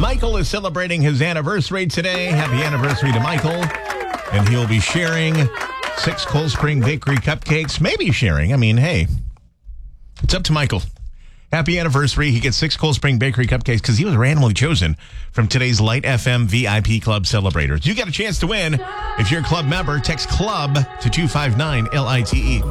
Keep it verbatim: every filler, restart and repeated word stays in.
Michael is celebrating his anniversary today. Happy anniversary to Michael. And he'll be sharing six Cold Spring Bakery cupcakes. Maybe sharing. I mean, hey, it's up to Michael. Happy anniversary. He gets six Cold Spring Bakery cupcakes because he was randomly chosen from today's Light F M V I P Club celebrators. You got a chance to win. If you're a club member, text CLUB to two five nine L I T E.